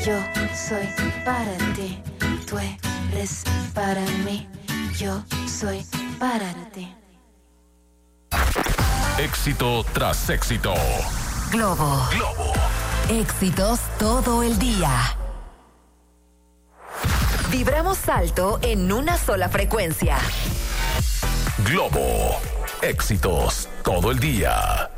Yo soy para ti, tú eres para mí. Yo soy para ti. Éxito tras éxito. Globo. Éxitos todo el día. Vibramos alto en una sola frecuencia. Globo. Éxitos todo el día.